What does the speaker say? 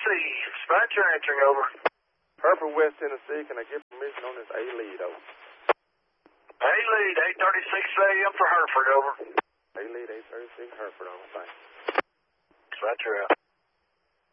Tennessee. Dispatcher answering, over. Hereford, West Tennessee. Can I get permission on this A-lead, over? A-lead, 8:36 a.m. for Hereford, over. A-lead, 8:36, Hereford, over. Thanks. Dispatcher out.